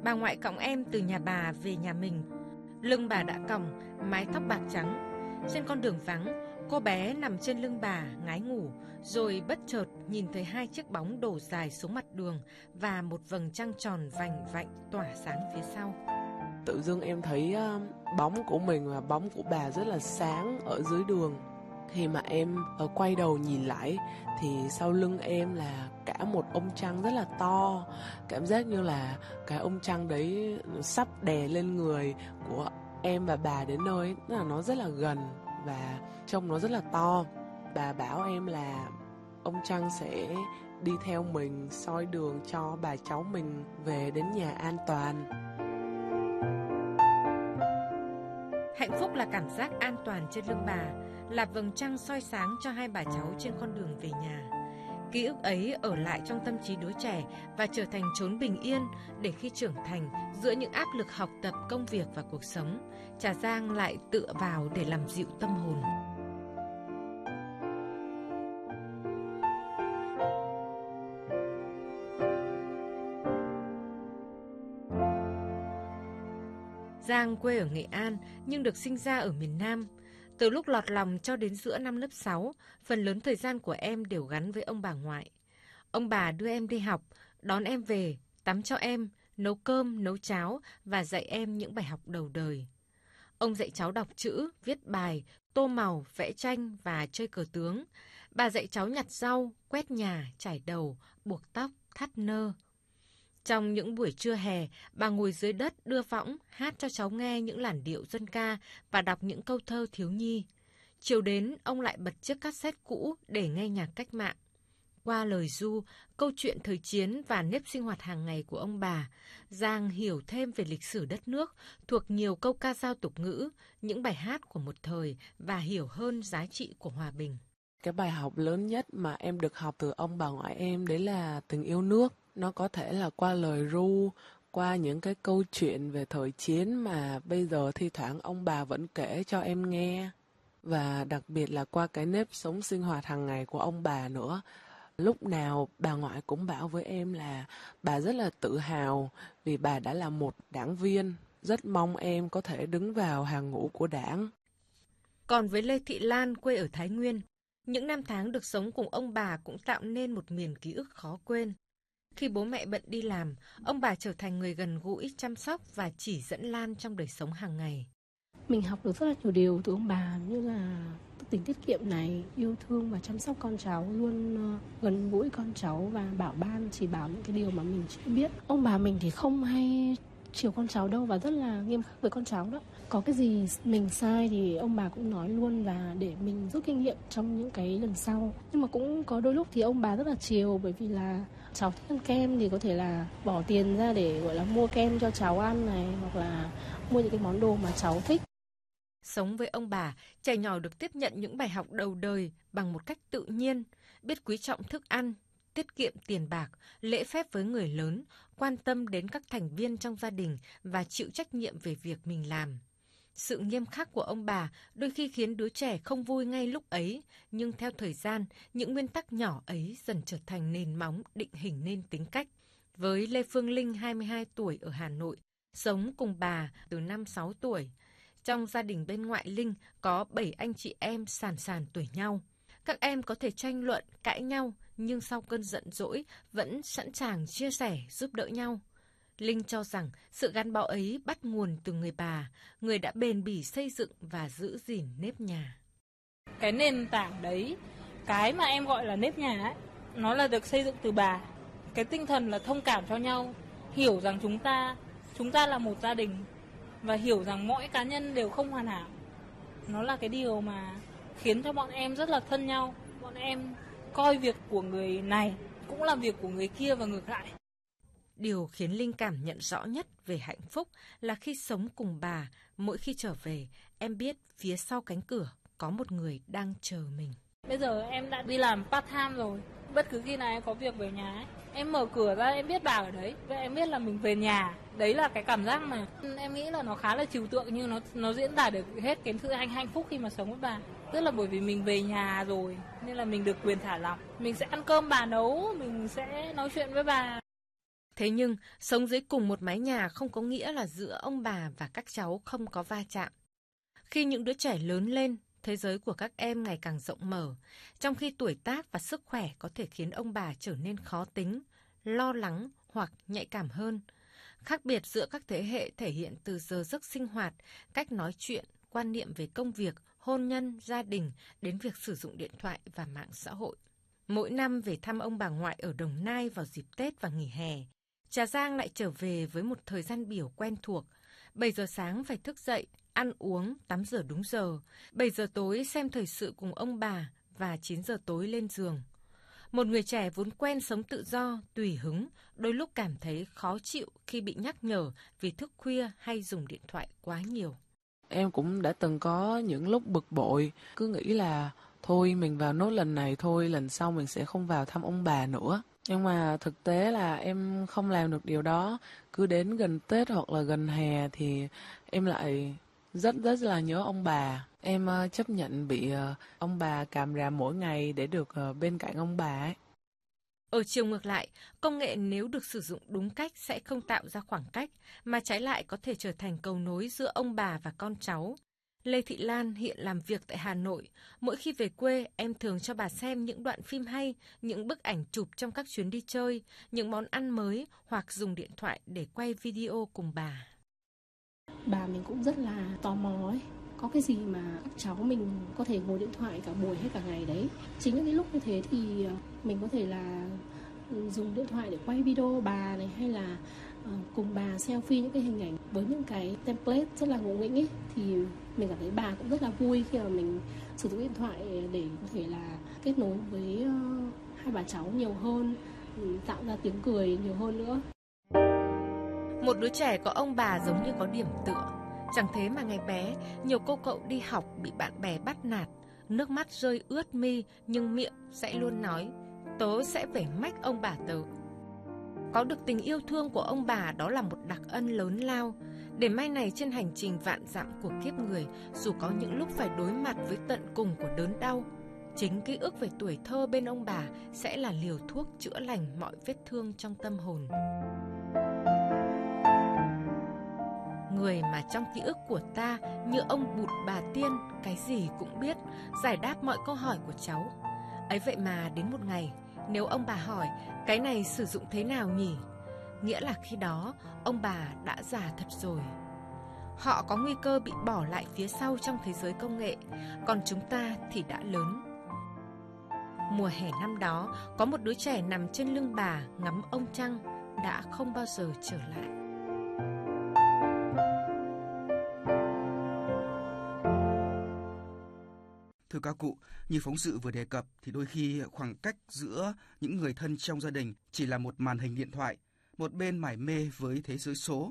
Bà ngoại cõng em từ nhà bà về nhà mình. Lưng bà đã còng, mái tóc bạc trắng. Trên con đường vắng, cô bé nằm trên lưng bà ngái ngủ, rồi bất chợt nhìn thấy hai chiếc bóng đổ dài xuống mặt đường và một vầng trăng tròn vành vạnh tỏa sáng phía sau. Tự dưng em thấy bóng của mình và bóng của bà rất là sáng ở dưới đường. Khi mà em quay đầu nhìn lại thì sau lưng em là cả một ông trăng rất là to. Cảm giác như là cái ông trăng đấy sắp đè lên người của em và bà đến nơi. Tức là nó rất là gần và trông nó rất là to. Bà bảo em là ông trăng sẽ đi theo mình soi đường cho bà cháu mình về đến nhà an toàn. Hạnh phúc là cảm giác an toàn trên lưng bà, là vầng trăng soi sáng cho hai bà cháu trên con đường về nhà. Ký ức ấy ở lại trong tâm trí đứa trẻ và trở thành chốn bình yên để khi trưởng thành, giữa những áp lực học tập, công việc và cuộc sống, Trà Giang lại tựa vào để làm dịu tâm hồn. Giang quê ở Nghệ An nhưng được sinh ra ở miền Nam. Từ lúc lọt lòng cho đến giữa năm lớp 6, phần lớn thời gian của em đều gắn với ông bà ngoại. Ông bà đưa em đi học, đón em về, tắm cho em, nấu cơm, nấu cháo và dạy em những bài học đầu đời. Ông dạy cháu đọc chữ, viết bài, tô màu, vẽ tranh và chơi cờ tướng. Bà dạy cháu nhặt rau, quét nhà, chải đầu, buộc tóc, thắt nơ. Trong những buổi trưa hè, bà ngồi dưới đất đưa võng, hát cho cháu nghe những làn điệu dân ca và đọc những câu thơ thiếu nhi. Chiều đến, ông lại bật chiếc cassette cũ để nghe nhạc cách mạng. Qua lời ru, câu chuyện thời chiến và nếp sinh hoạt hàng ngày của ông bà, Giang hiểu thêm về lịch sử đất nước, thuộc nhiều câu ca dao tục ngữ, những bài hát của một thời và hiểu hơn giá trị của hòa bình. Cái bài học lớn nhất mà em được học từ ông bà ngoại em đấy là tình yêu nước. Nó có thể là qua lời ru, qua những cái câu chuyện về thời chiến mà bây giờ thi thoảng ông bà vẫn kể cho em nghe. Và đặc biệt là qua cái nếp sống sinh hoạt hàng ngày của ông bà nữa. Lúc nào bà ngoại cũng bảo với em là bà rất là tự hào vì bà đã là một đảng viên, rất mong em có thể đứng vào hàng ngũ của đảng. Còn với Lê Thị Lan quê ở Thái Nguyên, những năm tháng được sống cùng ông bà cũng tạo nên một miền ký ức khó quên. Khi bố mẹ bận đi làm, ông bà trở thành người gần gũi, chăm sóc và chỉ dẫn Lan trong đời sống hàng ngày. Mình học được rất là nhiều điều từ ông bà, như là tính tiết kiệm này, yêu thương và chăm sóc con cháu, luôn gần gũi con cháu và bảo ban, chỉ bảo những cái điều mà mình chưa biết. Ông bà mình thì không hay chiều con cháu đâu và rất là nghiêm khắc với con cháu đó. Có cái gì mình sai thì ông bà cũng nói luôn và để mình rút kinh nghiệm trong những cái lần sau. Nhưng mà cũng có đôi lúc thì ông bà rất là chiều, bởi vì là cháu thích ăn kem thì có thể là bỏ tiền ra để gọi là mua kem cho cháu ăn này, hoặc là mua những cái món đồ mà cháu thích. Sống với ông bà, trẻ nhỏ được tiếp nhận những bài học đầu đời bằng một cách tự nhiên, biết quý trọng thức ăn, tiết kiệm tiền bạc, lễ phép với người lớn, quan tâm đến các thành viên trong gia đình và chịu trách nhiệm về việc mình làm. Sự nghiêm khắc của ông bà đôi khi khiến đứa trẻ không vui ngay lúc ấy, nhưng theo thời gian, những nguyên tắc nhỏ ấy dần trở thành nền móng định hình nên tính cách. Với Lê Phương Linh, 22 tuổi ở Hà Nội, sống cùng bà từ năm 6 tuổi. Trong gia đình bên ngoại Linh có 7 anh chị em sàn sàn tuổi nhau. Các em có thể tranh luận, cãi nhau, nhưng sau cơn giận dỗi vẫn sẵn sàng chia sẻ, giúp đỡ nhau. Linh cho rằng sự gắn bó ấy bắt nguồn từ người bà, người đã bền bỉ xây dựng và giữ gìn nếp nhà. Cái nền tảng đấy, cái mà em gọi là nếp nhà ấy, nó là được xây dựng từ bà. Cái tinh thần là thông cảm cho nhau, hiểu rằng chúng ta là một gia đình và hiểu rằng mỗi cá nhân đều không hoàn hảo. Nó là cái điều mà khiến cho bọn em rất là thân nhau. Bọn em coi việc của người này cũng là việc của người kia và ngược lại. Điều khiến Linh cảm nhận rõ nhất về hạnh phúc là khi sống cùng bà, mỗi khi trở về, em biết phía sau cánh cửa có một người đang chờ mình. Bây giờ em đã đi làm part time rồi. Bất cứ khi nào em có việc về nhà ấy, em mở cửa ra em biết bà ở đấy. Vậy em biết là mình về nhà. Đấy là cái cảm giác mà em nghĩ là nó khá là trừu tượng, nhưng nó diễn tả được hết cái sự hạnh phúc khi mà sống với bà. Tức là bởi vì mình về nhà rồi nên là mình được quyền thả lỏng. Mình sẽ ăn cơm bà nấu, mình sẽ nói chuyện với bà. Thế nhưng, sống dưới cùng một mái nhà không có nghĩa là giữa ông bà và các cháu không có va chạm. Khi những đứa trẻ lớn lên, thế giới của các em ngày càng rộng mở, trong khi tuổi tác và sức khỏe có thể khiến ông bà trở nên khó tính, lo lắng hoặc nhạy cảm hơn. Khác biệt giữa các thế hệ thể hiện từ giờ giấc sinh hoạt, cách nói chuyện, quan niệm về công việc, hôn nhân, gia đình đến việc sử dụng điện thoại và mạng xã hội. Mỗi năm về thăm ông bà ngoại ở Đồng Nai vào dịp Tết và nghỉ hè, Trà Giang lại trở về với một thời gian biểu quen thuộc. 7 giờ sáng phải thức dậy, ăn uống, tắm rửa đúng giờ. 7 giờ tối xem thời sự cùng ông bà và 9 giờ tối lên giường. Một người trẻ vốn quen sống tự do, tùy hứng, đôi lúc cảm thấy khó chịu khi bị nhắc nhở vì thức khuya hay dùng điện thoại quá nhiều. Em cũng đã từng có những lúc bực bội, cứ nghĩ là thôi mình vào nốt lần này thôi, lần sau mình sẽ không vào thăm ông bà nữa. Nhưng mà thực tế là em không làm được điều đó. Cứ đến gần Tết hoặc là gần hè thì em lại rất là nhớ ông bà. Em chấp nhận bị ông bà càm ràm mỗi ngày để được bên cạnh ông bà ấy. Ở chiều ngược lại, công nghệ nếu được sử dụng đúng cách sẽ không tạo ra khoảng cách, mà trái lại có thể trở thành cầu nối giữa ông bà và con cháu. Lê Thị Lan hiện làm việc tại Hà Nội. Mỗi khi về quê, em thường cho bà xem những đoạn phim hay, những bức ảnh chụp trong các chuyến đi chơi, những món ăn mới hoặc dùng điện thoại để quay video cùng bà. Bà mình cũng rất là tò mò ấy. Có cái gì mà các cháu mình có thể ngồi điện thoại cả buổi hay cả ngày đấy. Chính những cái lúc như thế thì mình có thể là dùng điện thoại để quay video bà này, hay là cùng bà selfie những cái hình ảnh với những cái template rất là ngộ nghĩnh ấy. Thì mình cảm thấy bà cũng rất là vui khi mà mình sử dụng điện thoại để có thể là kết nối với hai bà cháu nhiều hơn, tạo ra tiếng cười nhiều hơn nữa. Một đứa trẻ có ông bà giống như có điểm tựa. Chẳng thế mà ngày bé, nhiều cô cậu đi học bị bạn bè bắt nạt, nước mắt rơi ướt mi nhưng miệng sẽ luôn nói, tớ sẽ phải mách ông bà tớ. Có được tình yêu thương của ông bà đó là một đặc ân lớn lao. Để mai này trên hành trình vạn dặm của kiếp người, dù có những lúc phải đối mặt với tận cùng của đớn đau, chính ký ức về tuổi thơ bên ông bà sẽ là liều thuốc chữa lành mọi vết thương trong tâm hồn. Người mà trong ký ức của ta như ông Bụt bà Tiên, cái gì cũng biết, giải đáp mọi câu hỏi của cháu. Ấy vậy mà đến một ngày, nếu ông bà hỏi, cái này sử dụng thế nào nhỉ? Nghĩa là khi đó, ông bà đã già thật rồi. Họ có nguy cơ bị bỏ lại phía sau trong thế giới công nghệ, còn chúng ta thì đã lớn. Mùa hè năm đó, có một đứa trẻ nằm trên lưng bà ngắm ông trăng, đã không bao giờ trở lại. Thưa các cụ, như phóng sự vừa đề cập thì đôi khi khoảng cách giữa những người thân trong gia đình chỉ là một màn hình điện thoại, một bên mải mê với thế giới số,